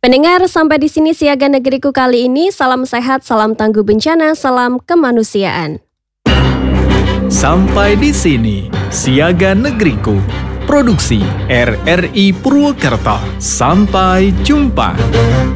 Pendengar, sampai di sini Siaga Negeriku kali ini. Salam sehat, salam tangguh bencana, salam kemanusiaan. Sampai di sini Siaga Negeriku, produksi RRI Purwokerto. Sampai jumpa.